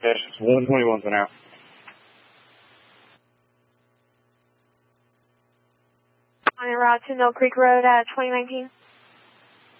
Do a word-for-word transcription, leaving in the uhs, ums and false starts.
Yes, one twenty-one for now. On en route to Mill Creek Road at twenty nineteen.